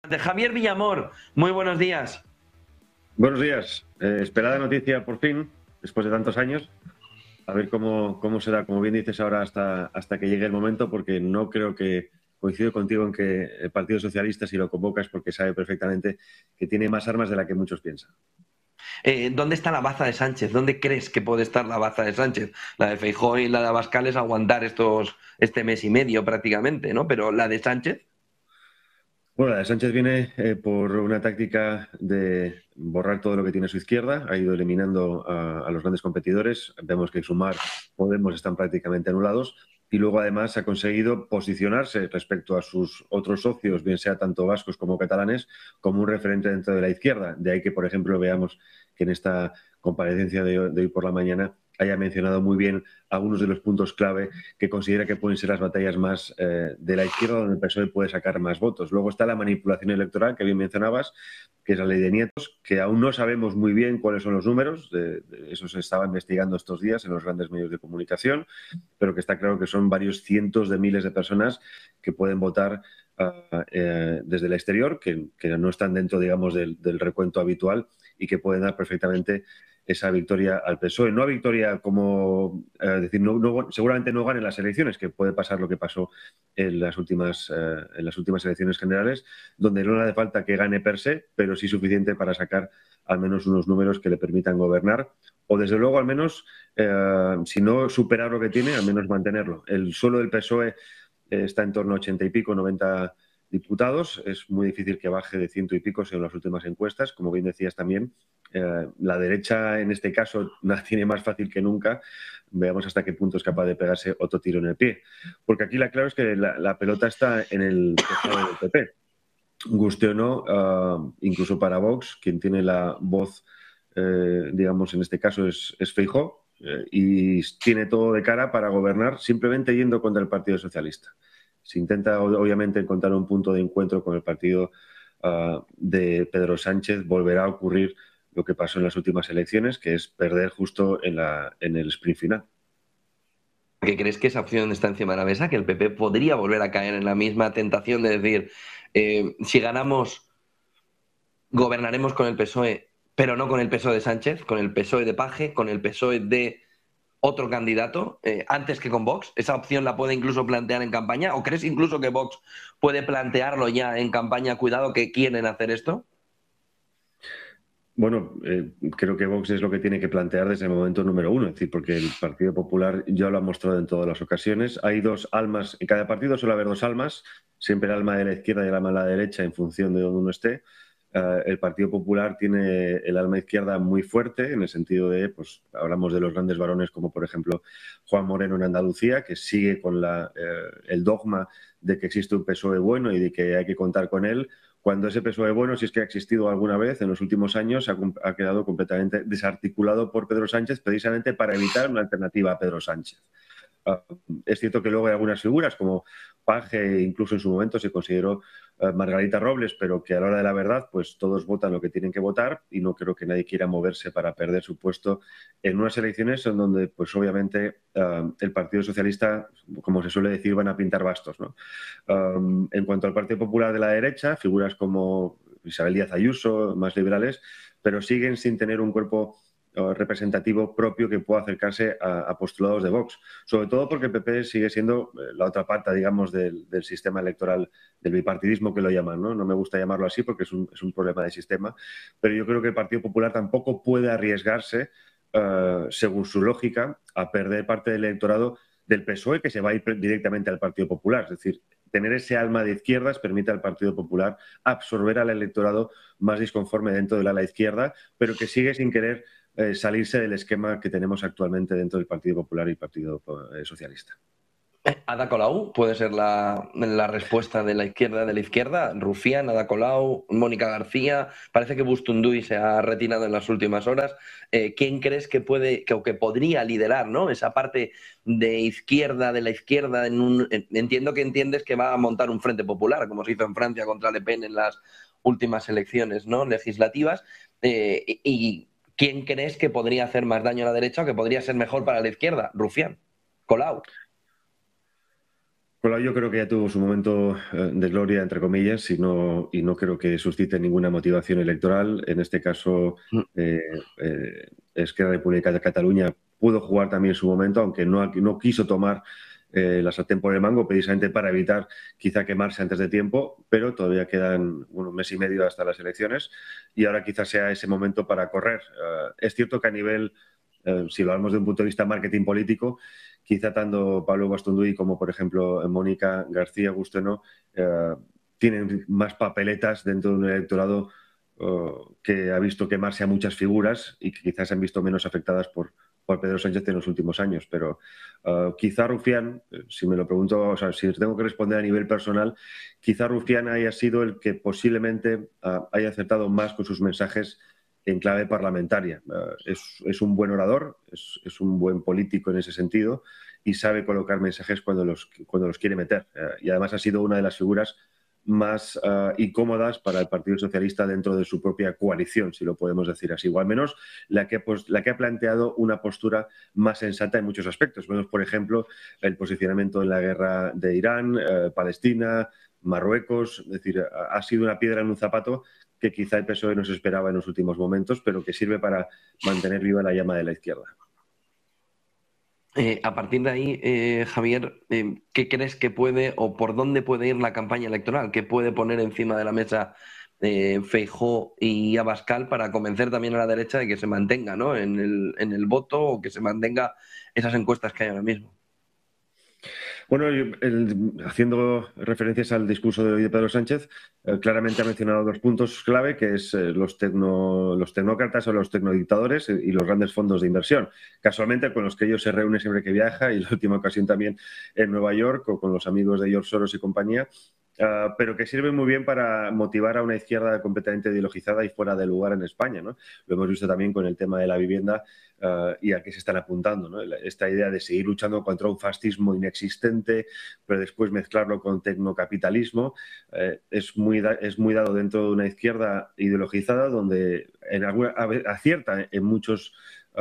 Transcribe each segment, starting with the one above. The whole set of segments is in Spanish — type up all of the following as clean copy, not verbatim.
De Javier Villamor, muy buenos días. Buenos días. Esperada noticia por fin, después de tantos años. A ver cómo será, como bien dices ahora, hasta que llegue el momento, porque no creo que coincido contigo en que el Partido Socialista, si lo convoca, es porque sabe perfectamente que tiene más armas de las que muchos piensan. ¿Dónde está la baza de Sánchez? ¿Dónde crees que puede estar la baza de Sánchez? La de Feijóo y la de Abascal es aguantar este mes y medio prácticamente, ¿no? Pero la de Sánchez. Bueno, la de Sánchez viene por una táctica de borrar todo lo que tiene a su izquierda. Ha ido eliminando a los grandes competidores. Vemos que Sumar, Podemos están prácticamente anulados. Y luego, además, ha conseguido posicionarse respecto a sus otros socios, bien sea tanto vascos como catalanes, como un referente dentro de la izquierda. De ahí que, por ejemplo, veamos que en esta comparecencia de hoy por la mañana haya mencionado muy bien algunos de los puntos clave que considera que pueden ser las batallas más de la izquierda, donde el PSOE puede sacar más votos. Luego está la manipulación electoral, que bien mencionabas, que es la ley de nietos, que aún no sabemos muy bien cuáles son los números, eso se estaba investigando estos días en los grandes medios de comunicación, pero que está claro que son varios cientos de miles de personas que pueden votar desde el exterior, que no están dentro, digamos, del recuento habitual y que pueden dar perfectamente esa victoria al PSOE. No a victoria como decir, seguramente no gane las elecciones, que puede pasar lo que pasó en las últimas elecciones generales, donde no le hace falta que gane per se, pero sí suficiente para sacar al menos unos números que le permitan gobernar, o desde luego al menos, si no superar lo que tiene, al menos mantenerlo. El suelo del PSOE está en torno a 80 y pico, 90 diputados. Es muy difícil que baje de 100 y pico según las últimas encuestas. Como bien decías también, la derecha en este caso la tiene más fácil que nunca. Veamos hasta qué punto es capaz de pegarse otro tiro en el pie. Porque aquí la clave es que la pelota está en el tejado del PP. Guste o no, incluso para Vox, quien tiene la voz, digamos, en este caso es Feijóo, y tiene todo de cara para gobernar simplemente yendo contra el Partido Socialista. Se intenta, obviamente, encontrar un punto de encuentro con el partido de Pedro Sánchez. Volverá a ocurrir lo que pasó en las últimas elecciones, que es perder justo en el sprint final. ¿Qué crees que esa opción está encima de la mesa? Que el PP podría volver a caer en la misma tentación de decir, si ganamos, gobernaremos con el PSOE, pero no con el PSOE de Sánchez, con el PSOE de Paje, con el PSOE de otro candidato antes que con Vox? ¿Esa opción la puede incluso plantear en campaña? ¿O crees incluso que Vox puede plantearlo ya en campaña? Cuidado que quieren hacer esto. Bueno, creo que Vox es lo que tiene que plantear desde el momento número uno, es decir, porque el Partido Popular ya lo ha mostrado en todas las ocasiones. Hay dos almas, en cada partido suele haber dos almas, siempre el alma de la izquierda y el alma de la derecha en función de donde uno esté. El Partido Popular tiene el alma izquierda muy fuerte, en el sentido de, pues hablamos de los grandes varones como por ejemplo Juan Moreno en Andalucía, que sigue con el dogma de que existe un PSOE bueno y de que hay que contar con él, cuando ese PSOE bueno, si es que ha existido alguna vez en los últimos años, ha quedado completamente desarticulado por Pedro Sánchez, precisamente para evitar una alternativa a Pedro Sánchez. Es cierto que luego hay algunas figuras como Paje, incluso en su momento se consideró Margarita Robles, pero que a la hora de la verdad, pues todos votan lo que tienen que votar y no creo que nadie quiera moverse para perder su puesto en unas elecciones en donde, pues obviamente, el Partido Socialista, como se suele decir, van a pintar bastos, ¿no? En cuanto al Partido Popular de la derecha, figuras como Isabel Díaz Ayuso, más liberales, pero siguen sin tener un cuerpo representativo propio que pueda acercarse a postulados de Vox. Sobre todo porque el PP sigue siendo la otra pata, digamos, del sistema electoral, del bipartidismo que lo llaman, ¿no? No me gusta llamarlo así porque es un problema de sistema, pero yo creo que el Partido Popular tampoco puede arriesgarse, según su lógica, a perder parte del electorado del PSOE, que se va a ir directamente al Partido Popular. Es decir, tener ese alma de izquierdas permite al Partido Popular absorber al electorado más disconforme dentro del ala izquierda, pero que sigue sin querer salirse del esquema que tenemos actualmente dentro del Partido Popular y el Partido Socialista. Ada Colau puede ser la respuesta de la izquierda. Rufián, Ada Colau, Mónica García. Parece que Bustunduy se ha retirado en las últimas horas. ¿Quién crees que puede que podría liderar, ¿no? Esa parte de la izquierda? Entiendo que entiendes que va a montar un frente popular, como se hizo en Francia contra Le Pen en las últimas elecciones, ¿no?, legislativas. ¿Y quién crees que podría hacer más daño a la derecha o que podría ser mejor para la izquierda? Rufián, Colau. Colau yo creo que ya tuvo su momento de gloria, entre comillas, y no creo que suscite ninguna motivación electoral. En este caso, Esquerra Republicana de Cataluña pudo jugar también su momento, aunque no quiso tomar la sartén por el mango, precisamente para evitar quizá quemarse antes de tiempo, pero todavía quedan un mes y medio hasta las elecciones y ahora quizás sea ese momento para correr. Es cierto que a nivel, si lo hablamos de un punto de vista marketing político, quizá tanto Pablo Bastunduy como, por ejemplo, Mónica García Gusteno tienen más papeletas dentro de un electorado que ha visto quemarse a muchas figuras y que quizás se han visto menos afectadas por Pedro Sánchez en los últimos años. Pero quizá Rufián, si me lo pregunto, o sea, si tengo que responder a nivel personal, quizá Rufián haya sido el que posiblemente haya acertado más con sus mensajes en clave parlamentaria. Es un buen orador, es un buen político en ese sentido y sabe colocar mensajes cuando los quiere meter. Y además ha sido una de las figuras más incómodas para el Partido Socialista dentro de su propia coalición, si lo podemos decir así, o al menos la que ha planteado una postura más sensata en muchos aspectos. Vemos, por ejemplo, el posicionamiento en la guerra de Irán, Palestina, Marruecos, es decir, ha sido una piedra en un zapato que quizá el PSOE no se esperaba en los últimos momentos, pero que sirve para mantener viva la llama de la izquierda. A partir de ahí, Javier, ¿qué crees que puede o por dónde puede ir la campaña electoral? ¿Qué puede poner encima de la mesa Feijóo y Abascal para convencer también a la derecha de que se mantenga, ¿no?, en el voto, o que se mantenga esas encuestas que hay ahora mismo? Bueno, haciendo referencias al discurso de hoy de Pedro Sánchez, claramente ha mencionado dos puntos clave, que es los tecnócratas o los tecnodictadores y los grandes fondos de inversión. Casualmente con los que ellos se reúnen siempre que viaja, y la última ocasión también en Nueva York, o con los amigos de George Soros y compañía, pero que sirve muy bien para motivar a una izquierda completamente ideologizada y fuera de lugar en España, ¿no? Lo hemos visto también con el tema de la vivienda y a qué se están apuntando, ¿no? Esta idea de seguir luchando contra un fascismo inexistente, pero después mezclarlo con tecnocapitalismo, es muy dado dentro de una izquierda ideologizada donde acierta en muchos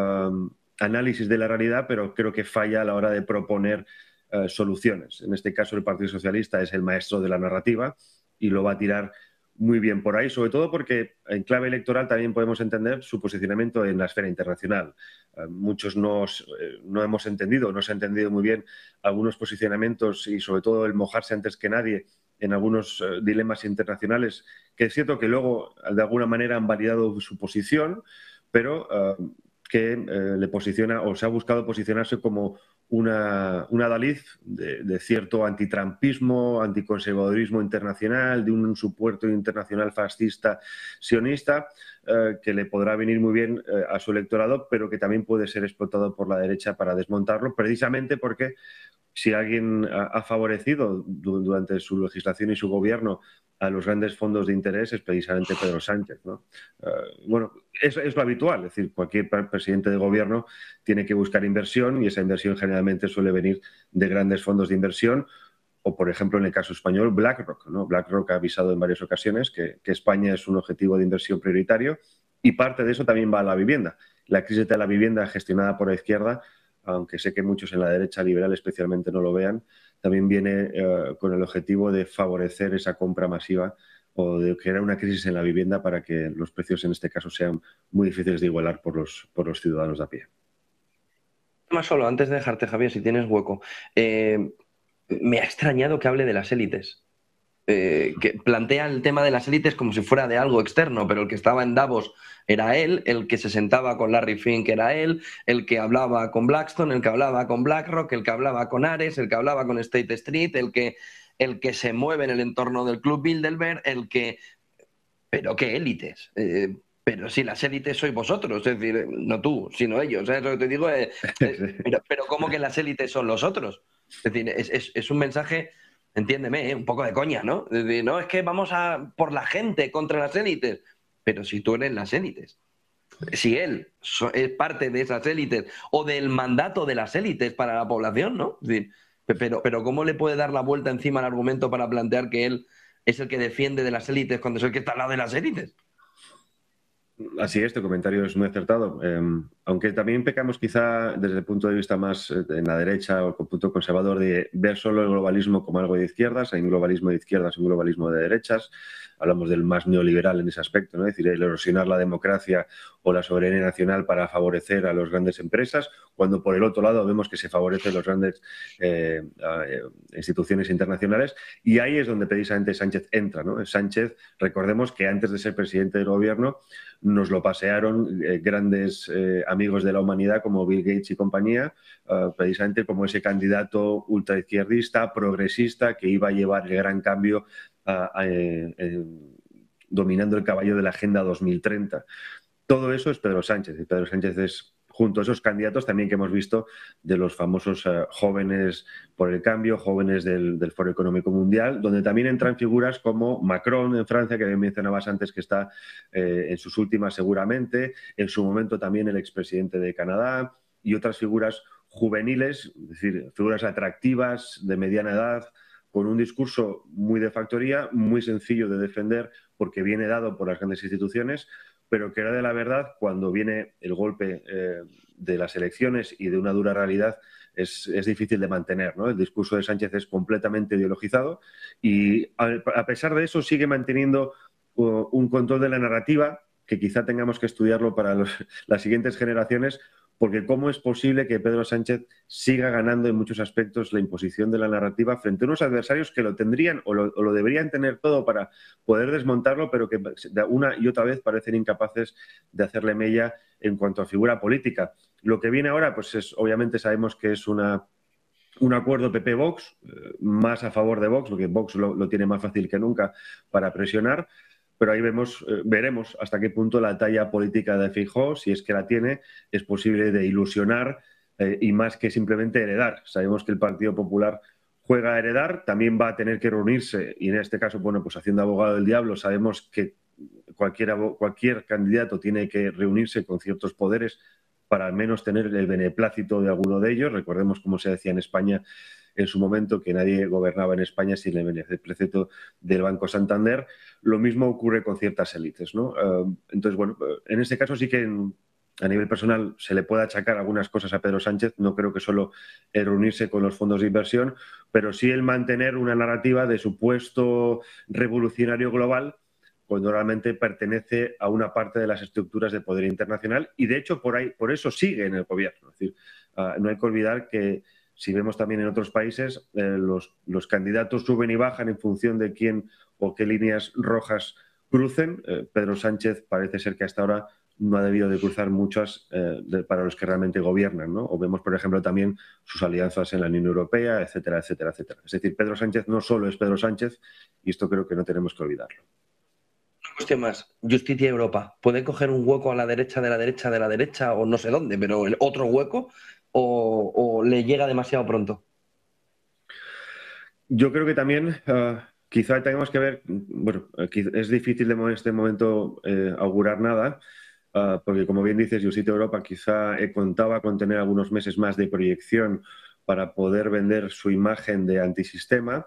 análisis de la realidad, pero creo que falla a la hora de proponer soluciones. En este caso, el Partido Socialista es el maestro de la narrativa y lo va a tirar muy bien por ahí, sobre todo porque en clave electoral también podemos entender su posicionamiento en la esfera internacional. Muchos no hemos entendido, no se ha entendido muy bien algunos posicionamientos y sobre todo el mojarse antes que nadie en algunos dilemas internacionales, que es cierto que luego de alguna manera han validado su posición, pero que le posiciona o se ha buscado posicionarse como una adalid de cierto antitrampismo, anticonservadurismo internacional, de un supuesto internacional fascista sionista, que le podrá venir muy bien a su electorado, pero que también puede ser explotado por la derecha para desmontarlo, precisamente porque si alguien ha favorecido durante su legislación y su gobierno a los grandes fondos de interés es precisamente Pedro Sánchez, ¿no? Bueno, es lo habitual, es decir, cualquier presidente de gobierno tiene que buscar inversión y esa inversión generalmente suele venir de grandes fondos de inversión o, por ejemplo, en el caso español, BlackRock, ¿no? BlackRock ha avisado en varias ocasiones que España es un objetivo de inversión prioritario y parte de eso también va a la vivienda. La crisis de la vivienda gestionada por la izquierda, aunque sé que muchos en la derecha liberal especialmente no lo vean, también viene con el objetivo de favorecer esa compra masiva o de crear una crisis en la vivienda para que los precios en este caso sean muy difíciles de igualar por los ciudadanos de a pie. Más solo, antes de dejarte, Javier, si tienes hueco, me ha extrañado que hable de las élites. Que plantea el tema de las élites como si fuera de algo externo, pero el que estaba en Davos era él, el que se sentaba con Larry Fink era él, el que hablaba con Blackstone, el que hablaba con BlackRock, el que hablaba con Ares, el que hablaba con State Street, el que se mueve en el entorno del Club Bilderberg, el que... ¿Pero qué élites? Pero si las élites sois vosotros, es decir, no tú, sino ellos. ¿Sabes lo que te digo? Pero ¿cómo que las élites son los otros? Es decir, es un mensaje, entiéndeme, un poco de coña, ¿no? Es decir, no, es que vamos a por la gente contra las élites. Pero si tú eres las élites, si él es parte de esas élites o del mandato de las élites para la población, ¿no? Es decir, pero ¿cómo le puede dar la vuelta encima al argumento para plantear que él es el que defiende de las élites cuando es el que está al lado de las élites? Así es, tu comentario es muy acertado. Aunque también pecamos quizá desde el punto de vista más en la derecha o con punto conservador de ver solo el globalismo como algo de izquierdas. Hay un globalismo de izquierdas y un globalismo de derechas. Hablamos del más neoliberal en ese aspecto, ¿no? Es decir, el erosionar la democracia o la soberanía nacional para favorecer a las grandes empresas, cuando por el otro lado vemos que se favorecen las grandes instituciones internacionales. Y ahí es donde precisamente Sánchez entra, ¿no? Sánchez, recordemos que antes de ser presidente del gobierno, nos lo pasearon grandes amigos de la humanidad como Bill Gates y compañía, precisamente como ese candidato ultraizquierdista, progresista, que iba a llevar el gran cambio dominando el caballo de la Agenda 2030. Todo eso es Pedro Sánchez, y Pedro Sánchez es, junto a esos candidatos también que hemos visto, de los famosos jóvenes por el cambio, jóvenes del Foro Económico Mundial, donde también entran figuras como Macron en Francia, que mencionabas antes, que está en sus últimas seguramente, en su momento también el expresidente de Canadá, y otras figuras juveniles, es decir, figuras atractivas, de mediana edad, con un discurso muy de factoría, muy sencillo de defender, porque viene dado por las grandes instituciones, pero que era de la verdad cuando viene el golpe de las elecciones y de una dura realidad es difícil de mantener, ¿no? El discurso de Sánchez es completamente ideologizado y a pesar de eso sigue manteniendo un control de la narrativa que quizá tengamos que estudiarlo para las siguientes generaciones, porque cómo es posible que Pedro Sánchez siga ganando en muchos aspectos la imposición de la narrativa frente a unos adversarios que lo tendrían o lo deberían tener todo para poder desmontarlo, pero que una y otra vez parecen incapaces de hacerle mella en cuanto a figura política. Lo que viene ahora, pues es, obviamente sabemos que es un acuerdo PP-Vox, más a favor de Vox, porque Vox lo tiene más fácil que nunca para presionar, pero ahí veremos hasta qué punto la talla política de Feijóo, si es que la tiene, es posible de ilusionar y más que simplemente heredar. Sabemos que el Partido Popular juega a heredar, también va a tener que reunirse y en este caso, bueno, pues haciendo abogado del diablo, sabemos que cualquier candidato tiene que reunirse con ciertos poderes para al menos tener el beneplácito de alguno de ellos. Recordemos, como se decía en España en su momento, que nadie gobernaba en España sin el beneplácito del Banco Santander. Lo mismo ocurre con ciertas élites, ¿no? Entonces, bueno, en este caso sí que a nivel personal se le puede achacar algunas cosas a Pedro Sánchez. No creo que solo el reunirse con los fondos de inversión, pero sí el mantener una narrativa de supuesto revolucionario global cuando realmente pertenece a una parte de las estructuras de poder internacional y, de hecho, por eso sigue en el gobierno. Es decir, no hay que olvidar que, si vemos también en otros países, los candidatos suben y bajan en función de quién o qué líneas rojas crucen. Pedro Sánchez parece ser que hasta ahora no ha debido de cruzar muchas para los que realmente gobiernan, ¿no? O vemos, por ejemplo, también sus alianzas en la Unión Europea, etcétera, etcétera, etcétera. Es decir, Pedro Sánchez no solo es Pedro Sánchez, y esto creo que no tenemos que olvidarlo. Cuestión más, Justicia Europa, ¿puede coger un hueco a la derecha de la derecha de la derecha o no sé dónde, pero el otro hueco o le llega demasiado pronto? Yo creo que también quizá tengamos que ver, bueno, es difícil en este momento augurar nada, porque como bien dices, Justicia Europa quizá contaba con tener algunos meses más de proyección para poder vender su imagen de antisistema.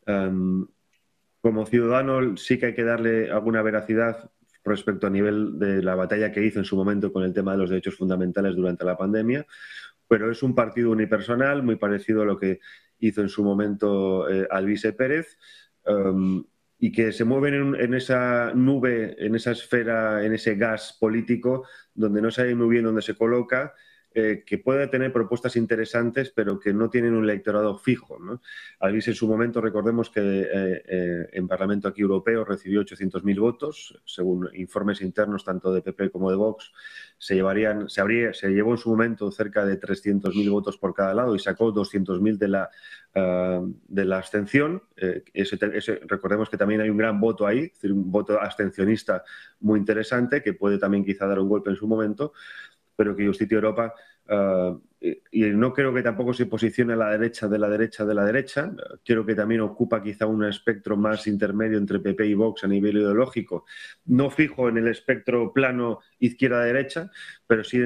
Como ciudadano sí que hay que darle alguna veracidad respecto a nivel de la batalla que hizo en su momento con el tema de los derechos fundamentales durante la pandemia, pero es un partido unipersonal muy parecido a lo que hizo en su momento Alvise Pérez, y que se mueven en esa nube, en esa esfera, en ese gas político donde no sabe muy bien dónde se coloca, que puede tener propuestas interesantes, pero que no tienen un electorado fijo, ¿no? Alvise en su momento, recordemos que en Parlamento aquí europeo recibió 800.000 votos, según informes internos tanto de PP como de Vox, se llevó en su momento cerca de 300.000 votos por cada lado y sacó 200.000 de la abstención. Recordemos que también hay un gran voto ahí, es decir, un voto abstencionista muy interesante que puede también quizá dar un golpe en su momento, pero que Justicia Europa, y no creo que tampoco se posicione a la derecha de la derecha de la derecha, creo que también ocupa quizá un espectro más intermedio entre PP y Vox a nivel ideológico, no fijo en el espectro plano izquierda-derecha, pero sí